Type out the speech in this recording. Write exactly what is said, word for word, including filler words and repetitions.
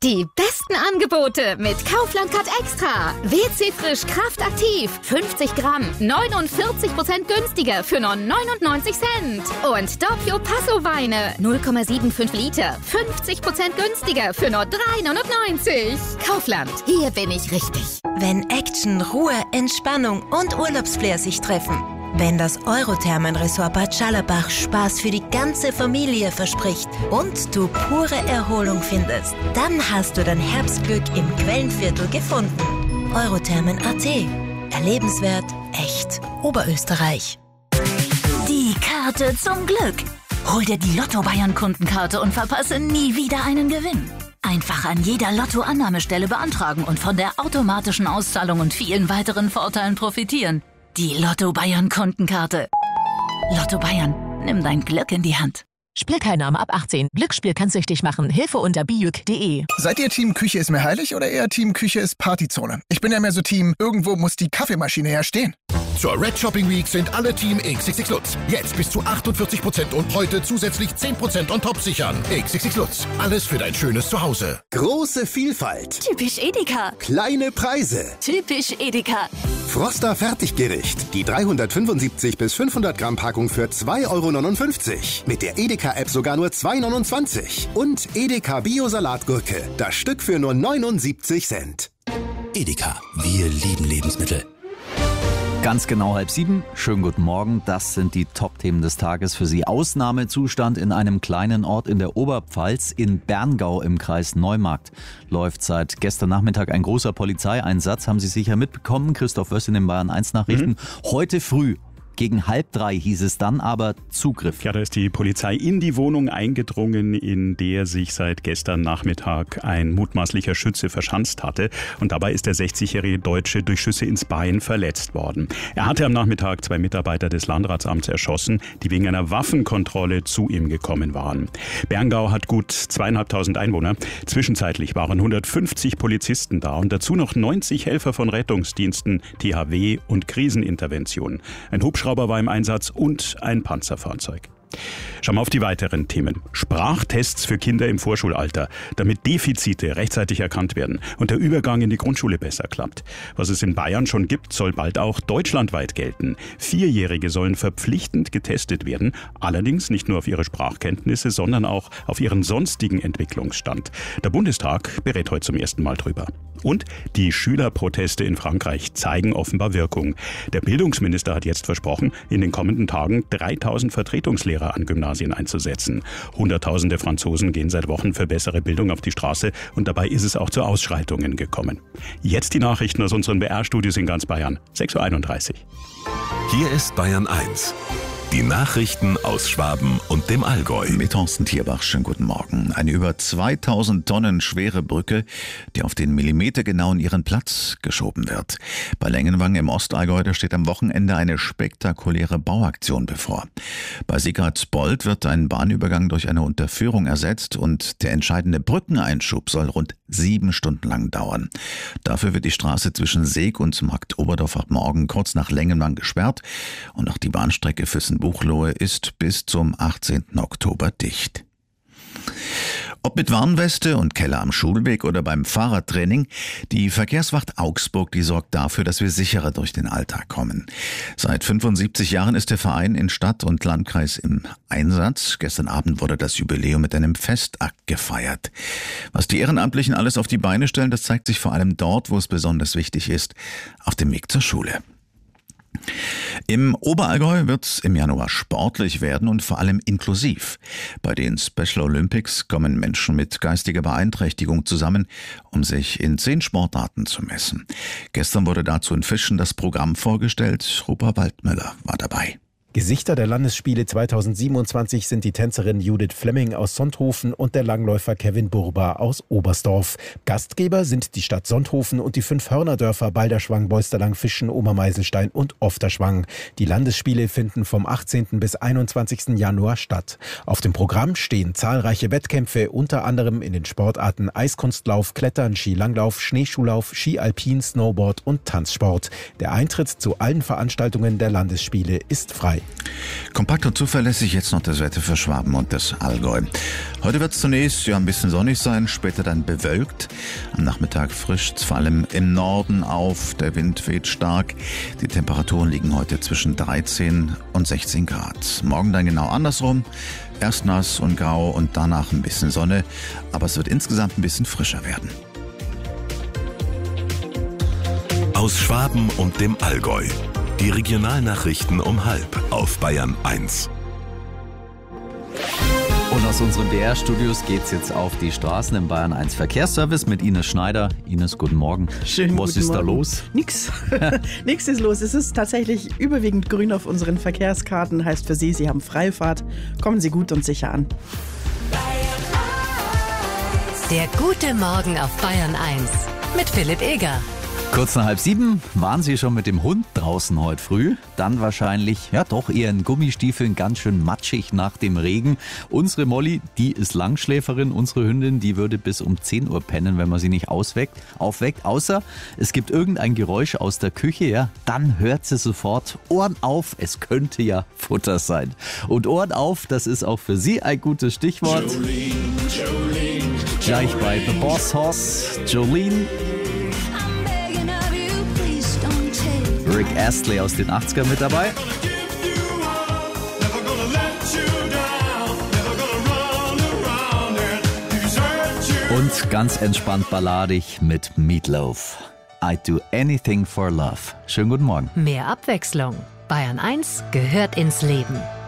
Die besten Angebote mit Kaufland Card Extra. W C Frisch Kraft Aktiv. fünfzig Gramm. neunundvierzig Prozent günstiger für nur neunundneunzig Cent. Und Doppio Passo Weine. null Komma fünfundsiebzig Liter. fünfzig Prozent günstiger für nur drei neunundneunzig. Kaufland. Hier bin ich richtig. Wenn Action, Ruhe, Entspannung und Urlaubsflair sich treffen. Wenn das Eurothermenresort Bad Scharlarbach Spaß für die ganze Familie verspricht und du pure Erholung findest, dann hast du dein Herbstglück im Quellenviertel gefunden. Eurothermen Punkt a t. Erlebenswert, echt Oberösterreich. Die Karte zum Glück. Hol dir die Lotto Bayern Kundenkarte und verpasse nie wieder einen Gewinn. Einfach an jeder Lotto-Annahmestelle beantragen und von der automatischen Auszahlung und vielen weiteren Vorteilen profitieren. Die Lotto Bayern Kundenkarte. Lotto Bayern, nimm dein Glück in die Hand. Spielteilnahme ab achtzehn. Glücksspiel kann süchtig machen. Hilfe unter bijuk punkt de. Seid ihr Team Küche ist mir heilig oder eher Team Küche ist Partyzone? Ich bin ja mehr so Team, irgendwo muss die Kaffeemaschine ja stehen. Zur Red Shopping Week sind alle Team X X X Lutz. Jetzt bis zu achtundvierzig Prozent und heute zusätzlich zehn Prozent on top sichern. X X X Lutz. Alles für dein schönes Zuhause. Große Vielfalt. Typisch Edeka. Kleine Preise. Typisch Edeka. Froster Fertiggericht. Die dreihundertfünfundsiebzig bis fünfhundert Gramm Packung für zwei Euro neunundfünfzig. Mit der Edeka-App sogar nur zwei Euro neunundzwanzig. Und Edeka Bio-Salatgurke. Das Stück für nur neunundsiebzig Cent. Edeka. Wir lieben Lebensmittel. Ganz genau halb sieben. Schönen guten Morgen. Das sind die Top-Themen des Tages für Sie. Ausnahmezustand in einem kleinen Ort in der Oberpfalz. In Berngau im Kreis Neumarkt läuft seit gestern Nachmittag ein großer Polizeieinsatz. Haben Sie sicher mitbekommen. Christoph Wöss in den Bayern eins Nachrichten. Mhm. Heute früh. Gegen halb drei hieß es dann aber Zugriff. Ja, da ist die Polizei in die Wohnung eingedrungen, in der sich seit gestern Nachmittag ein mutmaßlicher Schütze verschanzt hatte. Und dabei ist der sechzigjährige Deutsche durch Schüsse ins Bein verletzt worden. Er hatte am Nachmittag zwei Mitarbeiter des Landratsamts erschossen, die wegen einer Waffenkontrolle zu ihm gekommen waren. Berngau hat gut zweieinhalbtausend Einwohner. Zwischenzeitlich waren hundertfünfzig Polizisten da und dazu noch neunzig Helfer von Rettungsdiensten, T H W und Krisenintervention. Ein Hubschrauber war im Einsatz und ein Panzerfahrzeug. Schauen wir auf die weiteren Themen. Sprachtests für Kinder im Vorschulalter, damit Defizite rechtzeitig erkannt werden und der Übergang in die Grundschule besser klappt. Was es in Bayern schon gibt, soll bald auch deutschlandweit gelten. Vierjährige sollen verpflichtend getestet werden, allerdings nicht nur auf ihre Sprachkenntnisse, sondern auch auf ihren sonstigen Entwicklungsstand. Der Bundestag berät heute zum ersten Mal drüber. Und die Schülerproteste in Frankreich zeigen offenbar Wirkung. Der Bildungsminister hat jetzt versprochen, in den kommenden Tagen dreitausend Vertretungslehrer an Gymnasien einzusetzen. Hunderttausende Franzosen gehen seit Wochen für bessere Bildung auf die Straße und dabei ist es auch zu Ausschreitungen gekommen. Jetzt die Nachrichten aus unseren B R-Studios in ganz Bayern. sechs Uhr einunddreißig. Hier ist Bayern eins. Die Nachrichten aus Schwaben und dem Allgäu. Mit Thorsten Tierbach, schönen guten Morgen. Eine über zweitausend Tonnen schwere Brücke, die auf den Millimeter genau in ihren Platz geschoben wird. Bei Längenwang im Ostallgäu, da steht am Wochenende eine spektakuläre Bauaktion bevor. Bei Sickartsbold wird ein Bahnübergang durch eine Unterführung ersetzt und der entscheidende Brückeneinschub soll rund sieben Stunden lang dauern. Dafür wird die Straße zwischen Seeg und Markt Oberdorf ab morgen kurz nach Längenwang gesperrt und auch die Bahnstrecke Füssen-Buchloe ist bis zum achtzehnten Oktober dicht. Ob mit Warnweste und Keller am Schulweg oder beim Fahrradtraining, die Verkehrswacht Augsburg, die sorgt dafür, dass wir sicherer durch den Alltag kommen. Seit fünfundsiebzig Jahren ist der Verein in Stadt und Landkreis im Einsatz. Gestern Abend wurde das Jubiläum mit einem Festakt gefeiert. Was die Ehrenamtlichen alles auf die Beine stellen, das zeigt sich vor allem dort, wo es besonders wichtig ist, auf dem Weg zur Schule. Im Oberallgäu wird es im Januar sportlich werden und vor allem inklusiv. Bei den Special Olympics kommen Menschen mit geistiger Beeinträchtigung zusammen, um sich in zehn Sportarten zu messen. Gestern wurde dazu in Fischen das Programm vorgestellt. Rupert Waldmüller war dabei. Gesichter der Landesspiele zweitausendsiebenundzwanzig sind die Tänzerin Judith Flemming aus Sonthofen und der Langläufer Kevin Burba aus Oberstdorf. Gastgeber sind die Stadt Sonthofen und die fünf Hörnerdörfer Balderschwang, Beusterlang, Fischen, Obermeiselstein und Ofterschwang. Die Landesspiele finden vom achtzehnten bis einundzwanzigsten Januar statt. Auf dem Programm stehen zahlreiche Wettkämpfe, unter anderem in den Sportarten Eiskunstlauf, Klettern, Skilanglauf, Schneeschuhlauf, Ski Alpin, Snowboard und Tanzsport. Der Eintritt zu allen Veranstaltungen der Landesspiele ist frei. Kompakt und zuverlässig jetzt noch das Wetter für Schwaben und das Allgäu. Heute wird es zunächst ja ein bisschen sonnig sein, später dann bewölkt. Am Nachmittag frischt vor allem im Norden auf. Der Wind weht stark. Die Temperaturen liegen heute zwischen dreizehn und sechzehn Grad. Morgen dann genau andersrum. Erst nass und grau und danach ein bisschen Sonne. Aber es wird insgesamt ein bisschen frischer werden. Aus Schwaben und dem Allgäu. Die Regionalnachrichten um halb auf Bayern eins. Und aus unseren B R-Studios geht's jetzt auf die Straßen im Bayern eins Verkehrsservice mit Ines Schneider. Ines, guten Morgen. Schönen Was guten ist da Morgen. los? Nix. Nix ist los. Es ist tatsächlich überwiegend grün auf unseren Verkehrskarten. Heißt für Sie, Sie haben Freifahrt. Kommen Sie gut und sicher an. Der gute Morgen auf Bayern eins mit Philipp Eger. Kurz nach halb sieben waren Sie schon mit dem Hund draußen heute früh. Dann wahrscheinlich, ja doch eher in Gummistiefeln, ganz schön matschig nach dem Regen. Unsere Molly, die ist Langschläferin. Unsere Hündin, die würde bis um zehn Uhr pennen, wenn man sie nicht ausweckt, aufweckt. Außer es gibt irgendein Geräusch aus der Küche, ja, dann hört sie sofort Ohren auf. Es könnte ja Futter sein. Und Ohren auf, das ist auch für Sie ein gutes Stichwort. Jolene, Jolene, Gleich bei The Boss Hoss, Jolene. Rick Astley aus den achtzigern mit dabei. Und ganz entspannt balladig mit Meatloaf. I'd do anything for love. Schönen guten Morgen. Mehr Abwechslung. Bayern eins gehört ins Leben.